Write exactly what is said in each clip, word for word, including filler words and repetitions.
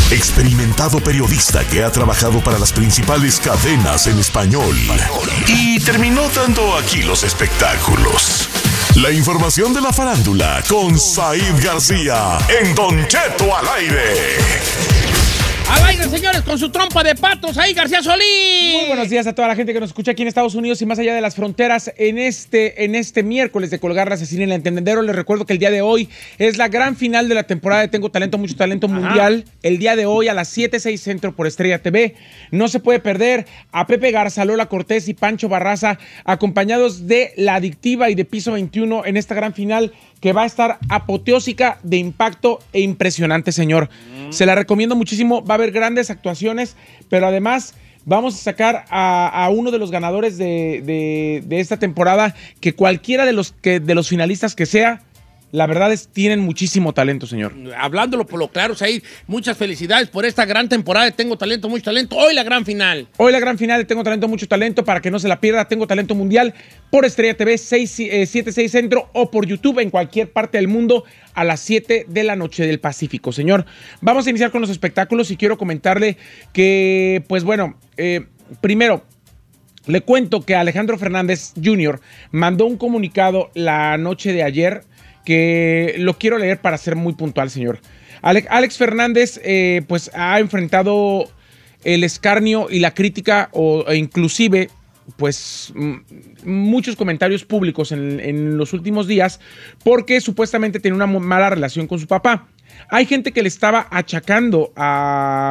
experimentado periodista que ha trabajado para las principales cadenas en español y terminó dando aquí los espectáculos. La información de la farándula con Said García en Don Cheto al aire. Al aire, señores, con su trompa de patos, ahí García Solís. Muy buenos días a toda la gente que nos escucha aquí en Estados Unidos y más allá de las fronteras en este, en este miércoles de Colgar la Asesina en el Entendedero. Les recuerdo que el día de hoy es la gran final de la temporada de Tengo Talento, Mucho Talento Ajá. Mundial. El día de hoy a las siete, seis Centro por Estrella T V. No se puede perder a Pepe Garza, Lola Cortés y Pancho Barraza, acompañados de La Adictiva y de Piso veintiuno en esta gran final que va a estar apoteósica, de impacto e impresionante, señor. Mm. Se la recomiendo muchísimo. Va a haber grandes actuaciones, pero además vamos a sacar a, a uno de los ganadores de, de, de esta temporada, que cualquiera de los, que, de los finalistas que sea, la verdad es tienen muchísimo talento, señor. Hablándolo por lo claro, Said, muchas felicidades por esta gran temporada de Tengo Talento, Mucho Talento. Hoy la gran final. Hoy la gran final de Tengo Talento, Mucho Talento, para que no se la pierda. Tengo Talento Mundial por Estrella T V, siete, seis Centro, o por YouTube en cualquier parte del mundo a las siete de la noche del Pacífico, señor. Vamos a iniciar con los espectáculos y quiero comentarle que, pues bueno, eh, primero, le cuento que Alejandro Fernández junior mandó un comunicado la noche de ayer que lo quiero leer para ser muy puntual, señor. Alex, Alex Fernández, eh, pues ha enfrentado el escarnio y la crítica, o e inclusive, pues, m- muchos comentarios públicos en, en los últimos días, porque supuestamente tiene una mala relación con su papá. Hay gente que le estaba achacando a...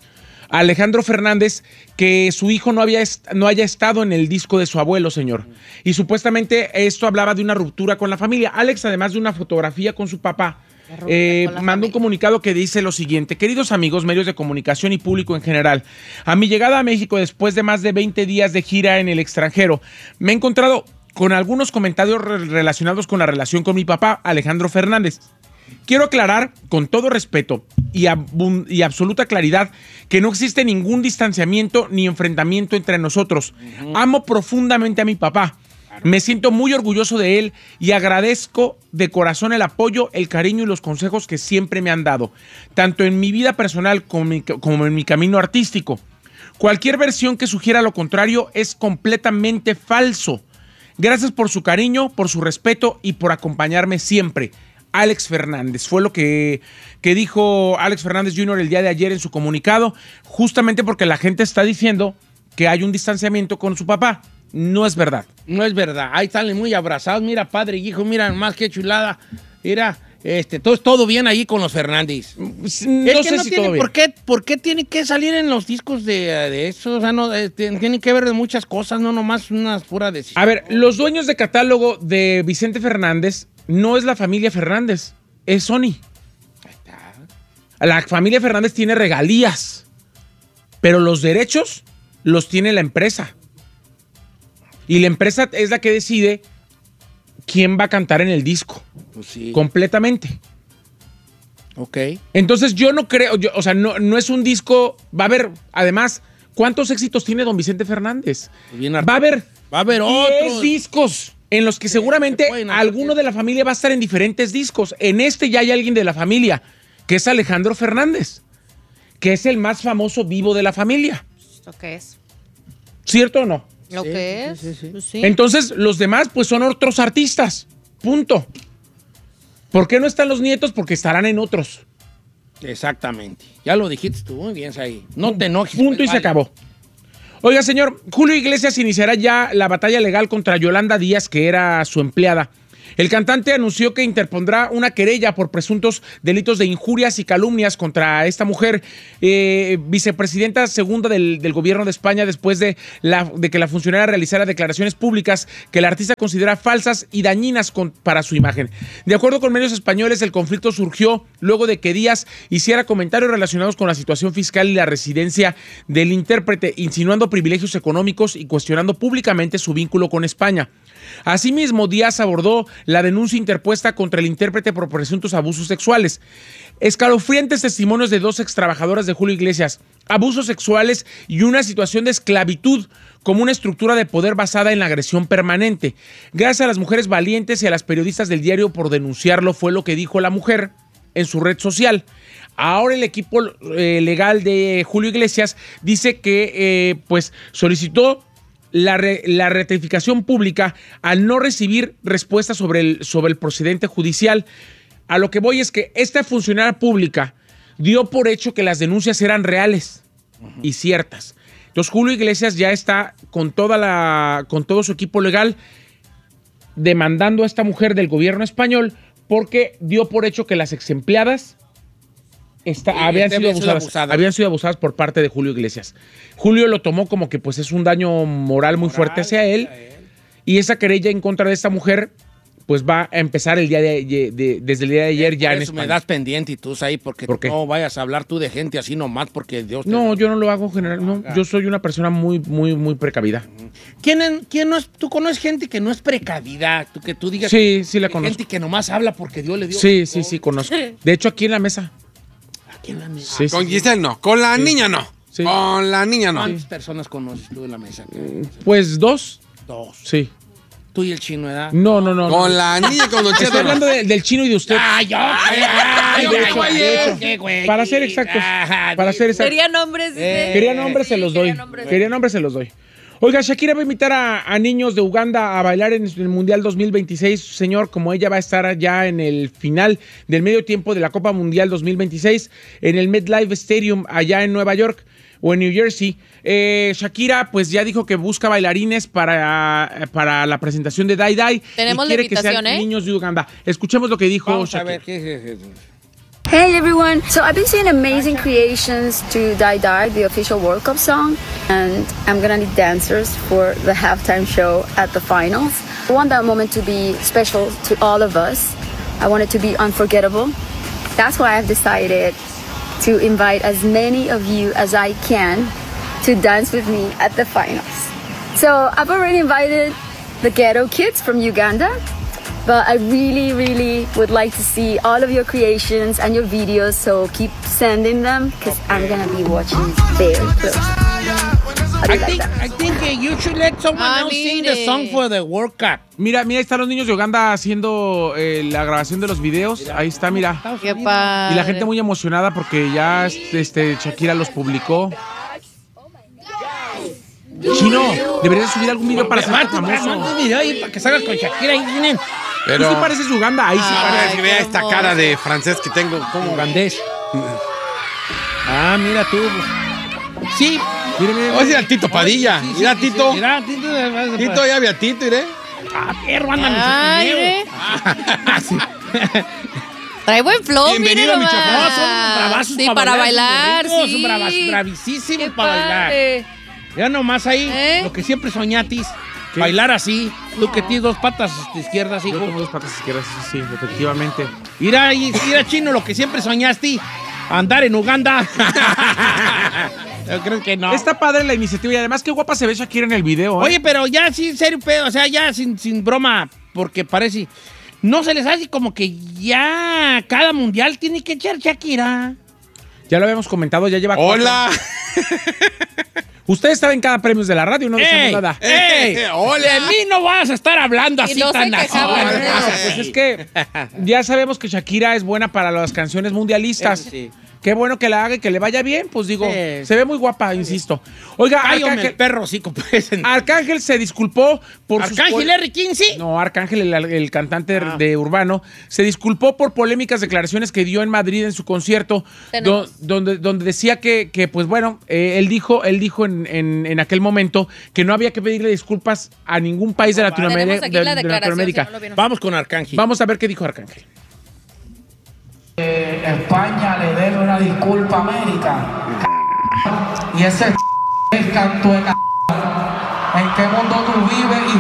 a Alejandro Fernández que su hijo no, había est- no haya estado en el disco de su abuelo, señor. Y supuestamente esto hablaba de una ruptura con la familia. Alex, además de una fotografía con su papá, eh, mandó un comunicado que dice lo siguiente: queridos amigos, medios de comunicación y público en general, a mi llegada a México después de más de veinte días de gira en el extranjero, me he encontrado con algunos comentarios re- relacionados con la relación con mi papá, Alejandro Fernández. Quiero aclarar con todo respeto y, abun- y absoluta claridad que no existe ningún distanciamiento ni enfrentamiento entre nosotros. Uh-huh. Amo profundamente a mi papá. Me siento muy orgulloso de él y agradezco de corazón el apoyo, el cariño y los consejos que siempre me han dado, tanto en mi vida personal como, mi, como en mi camino artístico. Cualquier versión que sugiera lo contrario es completamente falso. Gracias por su cariño, por su respeto y por acompañarme siempre. Alex Fernández. Fue lo que, que dijo Alex Fernández junior el día de ayer en su comunicado, justamente porque la gente está diciendo que hay un distanciamiento con su papá. No es verdad. No es verdad. Ahí están muy abrazados. Mira, padre y hijo, mira más que chulada. Mira, este, todo, todo bien ahí con los Fernández. No es sé que no si tiene todo bien. ¿por qué, ¿Por qué tiene que salir en los discos de, de eso? O sea, no, eh, tiene que ver de muchas cosas, no nomás unas puras decisiones. A ver, los dueños de catálogo de Vicente Fernández no es la familia Fernández, es Sony. La familia Fernández tiene regalías, pero los derechos los tiene la empresa. Y la empresa es la que decide quién va a cantar en el disco. Pues sí. Completamente. Ok. Entonces yo no creo, yo, o sea, no, no es un disco, va a haber, además, ¿cuántos éxitos tiene don Vicente Fernández? Bien va a haber, va a haber otros discos en los que sí, seguramente alguno de la familia va a estar en diferentes discos. En este ya hay alguien de la familia, que es Alejandro Fernández, que es el más famoso vivo de la familia. ¿Lo que es? ¿Cierto o no? ¿Lo sí, que es? Sí, sí, sí. Pues sí. Entonces, los demás, pues, son otros artistas. Punto. ¿Por qué no están los nietos? Porque estarán en otros. Exactamente. Ya lo dijiste tú, muy bien, ahí. No te enojes. Punto pues, y vale. Se acabó. Oiga, señor, Julio Iglesias iniciará ya la batalla legal contra Yolanda Díaz, que era su empleada. El cantante anunció que interpondrá una querella por presuntos delitos de injurias y calumnias contra esta mujer, eh, vicepresidenta segunda del, del gobierno de España, después de, la, de que la funcionaria realizara declaraciones públicas que el artista considera falsas y dañinas con, para su imagen. De acuerdo con medios españoles, el conflicto surgió luego de que Díaz hiciera comentarios relacionados con la situación fiscal y la residencia del intérprete, insinuando privilegios económicos y cuestionando públicamente su vínculo con España. Asimismo, Díaz abordó la denuncia interpuesta contra el intérprete por presuntos abusos sexuales. Escalofriantes testimonios de dos extrabajadoras de Julio Iglesias, abusos sexuales y una situación de esclavitud como una estructura de poder basada en la agresión permanente. Gracias a las mujeres valientes y a las periodistas del diario por denunciarlo, fue lo que dijo la mujer en su red social. Ahora el equipo eh, legal de Julio Iglesias dice que eh, pues solicitó la, re, la rectificación pública al no recibir respuesta sobre el, sobre el procedente judicial. A lo que voy es que esta funcionaria pública dio por hecho que las denuncias eran reales uh-huh. y ciertas. Entonces Julio Iglesias ya está con, toda la, con todo su equipo legal demandando a esta mujer del gobierno español porque dio por hecho que las ex empleadas Está, sí, habían, sido abusadas, sido habían sido abusadas por parte de Julio Iglesias. Julio lo tomó como que pues es un daño moral muy moral, fuerte hacia él, él y esa querella en contra de esta mujer pues va a empezar el día de, de, de desde el día de ayer por ya en España. Me das pendiente y tú ahí porque ¿Por no vayas a hablar tú de gente así nomás porque Dios te No, da. yo no lo hago general, no, yo soy una persona muy muy muy precavida. ¿Quién, quién no es, tú conoces gente que no es precavida, tú que tú digas Sí, que, sí la que conozco. Gente que nomás habla porque Dios le dio. Sí, sí, sí conozco. De hecho aquí en la mesa ¿Quién la mesa? Sí, con sí, Giselle no, con la sí. niña no. Sí. Con la niña no. ¿Cuántas sí. personas conoces tú en la mesa? Pues dos. Dos. Sí. ¿Tú y el chino, verdad? No, no, no. Con no. la niña, con Don Cheto. Estoy hablando de, del chino y de usted. ¡Ah, yo! ¡Ay, ay, ay, ay, güey! Para ser exactos. Para ser exactos. Quería nombres. Eh, Quería nombres, se los doy. Quería nombres, Quería nombres, se los doy. Oiga, Shakira va a invitar a, a niños de Uganda a bailar en el Mundial dos mil veintiséis. Señor, como ella va a estar ya en el final del medio tiempo de la Copa Mundial dos mil veintiséis en el MetLife Stadium allá en Nueva York o en New Jersey. Eh, Shakira pues ya dijo que busca bailarines para, para la presentación de Die Die. Tenemos y quiere la invitación, que sean ¿eh? niños de Uganda. Escuchemos lo que dijo Vamos Shakira. A ver, ¿qué es eso? Hey everyone! So I've been seeing amazing creations to Die Die, the official World Cup song, and I'm gonna need dancers for the halftime show at the finals. I want that moment to be special to all of us. I want it to be unforgettable. That's why I've decided to invite as many of you as I can to dance with me at the finals. So I've already invited the Ghetto Kids from Uganda. But I really, really would like to see all of your creations and your videos, so keep sending them, because I'm going to be watching very close. I like think, that? I think uh, you should let someone Ah, else sing mire. the song for the World Cup. Mira, mira, ahí están los niños de Uganda haciendo eh, la grabación de los videos. Mira, ahí está, mira. Qué padre. Y la gente muy emocionada porque ya este, Shakira los publicó. Chino, deberías subir algún video para ser famoso. Manda un video ahí para que salgas con Shakira ahí tienen. Pero tú sí pareces Uganda, ahí sí Ay, parece. Que vea esta hermoso. cara de francés que tengo. ¿Cómo? Ugandés. Ah, mira tú. Sí. Mire, mire, Vamos a ir a Tito Padilla. Sí, sí, Mira, sí, Tito. sí. Mira, Tito. de- Tito, ya vi a Tito, iré. Ah, perro, andan en Ay, su ¿eh? trineo. Trae buen flow, Bienvenido, mire mi chapón. nomás. No, son bravazos Sí, para, para bailar, son sí. Son bravas, bravísimos Qué para bailar. padre. Ya nomás ahí, ¿Eh? lo que siempre soñatis, bailar así. Tú que tienes dos patas este, izquierdas, Yo hijo. tengo dos patas izquierdas, sí, sí, efectivamente. Mira, y- mira, Chino, lo que siempre soñaste, andar en Uganda. Yo creo que no. Está padre la iniciativa y además qué guapa se ve Shakira en el video. ¿eh? Oye, pero ya, sí, en serio, pedo, o sea, ya sin, sin broma, porque parece... No se les hace como que ya cada mundial tiene que echar Shakira. Ya lo habíamos comentado, ya lleva cuatro. Hola. Ustedes saben cada premios de la radio, no decimos ¡Ey! nada. ¡Ey! Hola. De mí no vas a estar hablando Y así no se tan así. quejaban, Bueno, ¿eh? pasa, Pues es que ya sabemos que Shakira es buena para las canciones mundialistas. Eso sí. Qué bueno que la haga y que le vaya bien, pues digo, Sí. se ve muy guapa, insisto. Oiga, Cállame Arcángel, el perro, sí, pues. Arcángel se disculpó por sus Arcángel pol- R. quince. No, Arcángel, el, el cantante Ah. de Urbano, se disculpó por polémicas declaraciones que dio en Madrid en su concierto, do- Tenemos. donde, donde decía que, que pues bueno, eh, él dijo, él dijo en, en- en aquel momento que no había que pedirle disculpas a ningún país de Latinoamérica. Tenemos aquí de- la de declaración, Latinoamérica. si no lo vieron. Vamos con Arcángel. Vamos a ver qué dijo Arcángel. Eh, España le debe una disculpa a América. Y ese es canto de c***. ¿En qué mundo tú vives? Y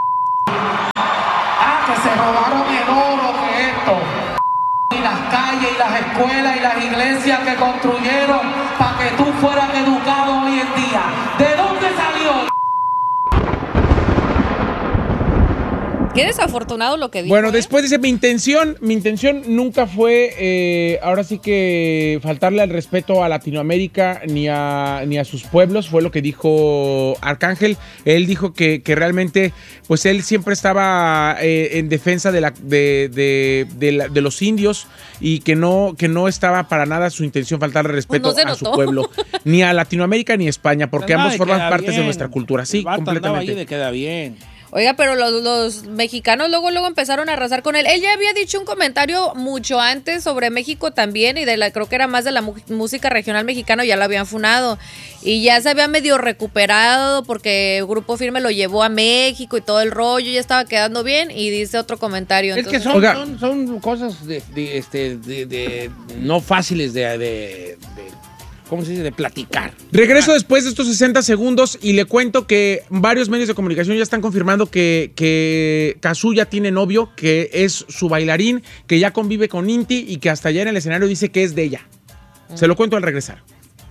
ah, que se robaron el oro, que esto. Y las calles y las escuelas y las iglesias que construyeron para que tú fueras educado hoy en día. ¿De dónde salió? Qué desafortunado lo que dijo. Bueno, ¿eh? después dice, mi intención, mi intención nunca fue, eh, ahora sí que faltarle al respeto a Latinoamérica ni a, ni a sus pueblos, fue lo que dijo Arcángel. Él dijo que, que realmente, pues él siempre estaba eh, en defensa de, la, de, de, de, la, de los indios y que no, que no estaba para nada su intención faltarle respeto Pues no se a su notó. pueblo, ni a Latinoamérica ni a España, porque Andaba ambos de forman queda partes bien. de nuestra cultura. Sí, El vato andaba completamente. ahí de queda bien. Oiga, pero los, los mexicanos luego luego empezaron a arrasar con él. Él ya había dicho un comentario mucho antes sobre México también y de la creo que era más de la mu- música regional mexicana, ya lo habían funado y ya se había medio recuperado porque Grupo Firme lo llevó a México y todo el rollo, ya estaba quedando bien y dice otro comentario. Es que entonces- son, Oiga. son, son cosas de, de, este, de, de no fáciles de, de, de- ¿cómo se dice? De platicar. Regreso después de estos sesenta segundos y le cuento que varios medios de comunicación ya están confirmando que, que Cazzu ya tiene novio, que es su bailarín, que ya convive con Inti y que hasta allá en el escenario dice que es de ella. Se lo cuento al regresar.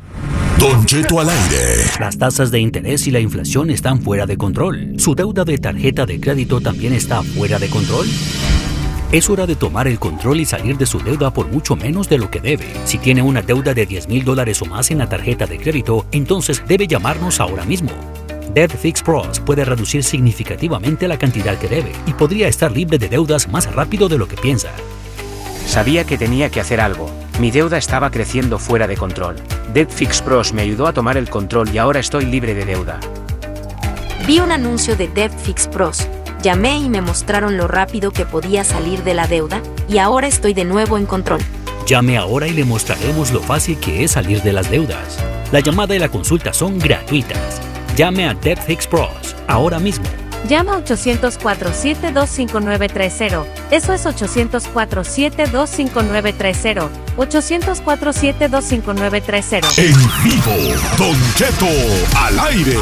Don Cheto al aire. Las tasas de interés y la inflación están fuera de control. ¿Su deuda de tarjeta de crédito también está fuera de control? Es hora de tomar el control y salir de su deuda por mucho menos de lo que debe. Si tiene una deuda de diez mil dólares o más en la tarjeta de crédito, entonces debe llamarnos ahora mismo. Debt Fix Pros puede reducir significativamente la cantidad que debe y podría estar libre de deudas más rápido de lo que piensa. Sabía que tenía que hacer algo. Mi deuda estaba creciendo fuera de control. Debt Fix Pros me ayudó a tomar el control y ahora estoy libre de deuda. Vi un anuncio de Debt Fix Pros. Llamé y me mostraron lo rápido que podía salir de la deuda y ahora estoy de nuevo en control. Llame ahora y le mostraremos lo fácil que es salir de las deudas. La llamada y la consulta son gratuitas. Llame a Debt Fix Pros ahora mismo. Llama ochocientos cuatro, siete dos cinco nueve tres cero. Eso es ochocientos cuatro, siete dos cinco nueve tres cero. ochocientos cuatro, siete dos cinco nueve tres cero. En vivo, Don Cheto al aire.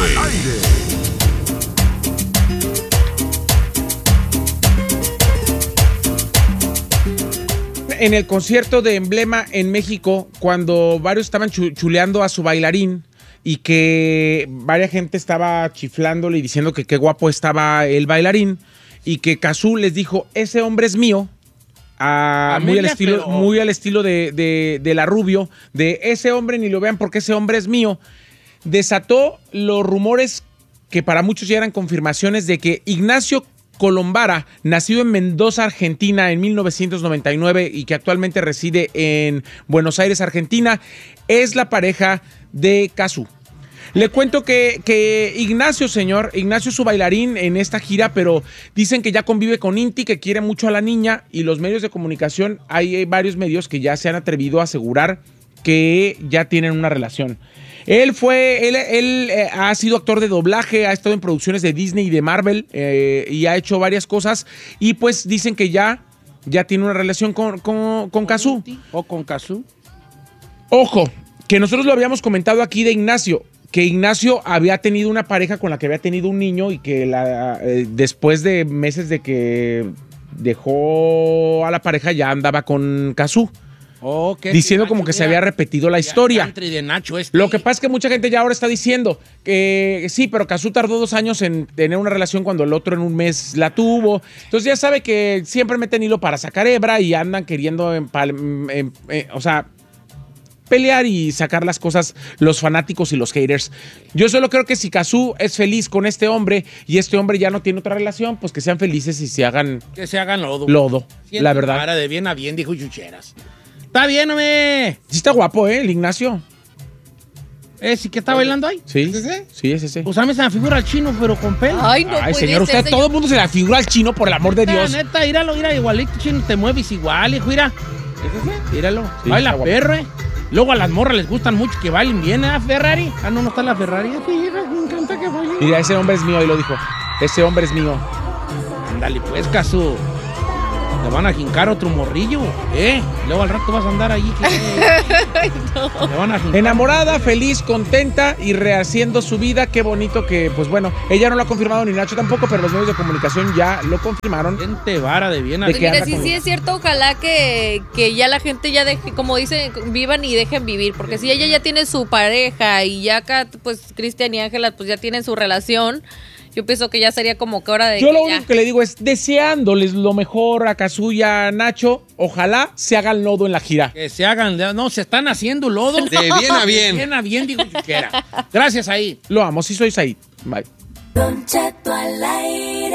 En el concierto de Emblema en México, cuando varios estaban chu- chuleando a su bailarín y que varias gente estaba chiflándole y diciendo que qué guapo estaba el bailarín y que Cazzu les dijo, ese hombre es mío, a- muy, al Amelia, estilo, pero- muy al estilo de, de, de la Rubio, de ese hombre ni lo vean porque ese hombre es mío, desató los rumores que para muchos ya eran confirmaciones de que Ignacio Colombara, nacido en Mendoza, Argentina, en mil novecientos noventa y nueve y que actualmente reside en Buenos Aires, Argentina, es la pareja de Cazzu. Le cuento que, que Ignacio, señor, Ignacio es su bailarín en esta gira, pero dicen que ya convive con Inti, que quiere mucho a la niña, y los medios de comunicación, hay varios medios que ya se han atrevido a asegurar que ya tienen una relación. Él fue, él, él eh, ha sido actor de doblaje, ha estado en producciones de Disney y de Marvel eh, y ha hecho varias cosas y pues dicen que ya, ya tiene una relación con, con, con Cazzu. ¿O con Cazzu? Ojo, que nosotros lo habíamos comentado aquí de Ignacio, que Ignacio había tenido una pareja con la que había tenido un niño y que la, eh, después de meses de que dejó a la pareja ya andaba con Cazzu. Oh, ¿qué? Diciendo Nacho, como que se mira, había repetido la ya- historia. country de Nacho este. Lo que pasa es que mucha gente ya ahora está diciendo que sí, pero Cazzu tardó dos años en tener una relación cuando el otro en un mes la tuvo. Entonces ya sabe que siempre meten hilo para sacar hebra y andan queriendo, empal- em- em- eh, o sea, pelear y sacar las cosas los fanáticos y los haters. Yo solo creo que si Cazzu es feliz con este hombre y este hombre ya no tiene otra relación, pues que sean felices y se hagan Que se hagan lodo. lodo, Siente la verdad. Para de bien a bien, dijo Chucheras. Está bien, hombre. Sí está guapo, ¿eh? El Ignacio. ¿Eh, sí que está bailando ahí? Sí. ¿Es ese? Sí, es ese. Pues a mí se me figura el chino, pero con pelo. Ay, no Ay, puede señor, ser, usted, señor. todo el mundo se la figura al chino, por el amor de Dios. Neta, neta, míralo, mira, igualito, chino, te mueves igual, hijo, mira. Míralo. Sí, Baila está guapo. perro, eh. Luego a las morras les gustan mucho que bailen bien, ¿eh? Ferrari. Ah, no, no está la Ferrari. Sí, me encanta que bailen. Mira, ese hombre es mío, ahí lo dijo. Ese hombre es mío. Ándale, pues, Cazzu. Le van a jincar otro morrillo, ¿eh? Luego al rato vas a andar allí. Que, Ay, no. le van a jincar. Enamorada, feliz, contenta y rehaciendo su vida. Qué bonito que, pues bueno, ella no lo ha confirmado ni Nacho tampoco, pero los medios de comunicación ya lo confirmaron. Gente vara de bien. a ¿De Pues qué mira, anda sí, con- sí es cierto, ojalá que, que ya la gente ya deje, como dicen, vivan y dejen vivir, porque si ella ya tiene su pareja y ya acá, pues Cristian y Ángela, pues ya tienen su relación, yo pienso que ya sería como que hora de Yo que lo ya. único que le digo es deseándoles lo mejor a Kazuya, a Nacho. Ojalá se hagan lodo en la gira. Que se hagan, no, se están haciendo lodo. De bien a bien. De bien a bien, digo yo quiera. Gracias, Said. Lo amo, sí soy Said. Bye. Don Cheto al aire.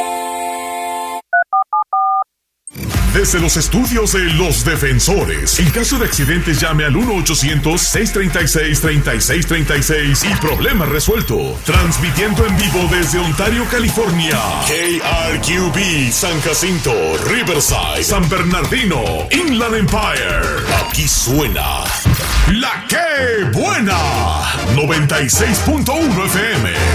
Desde los estudios de Los Defensores. En caso de accidentes, llame al uno ochocientos, seiscientos treinta y seis, treinta y seis treinta y seis y problema resuelto. Transmitiendo en vivo desde Ontario, California. K R Q B, San Jacinto, Riverside, San Bernardino, Inland Empire. Aquí suena La Que Buena. noventa y seis punto uno F M.